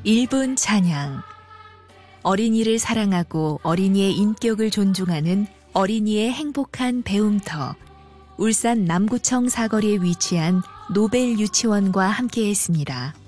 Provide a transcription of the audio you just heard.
1분 찬양. 어린이를 사랑하고 어린이의 인격을 존중하는 어린이의 행복한 배움터. 울산 남구청 사거리에 위치한 노벨 유치원과 함께했습니다.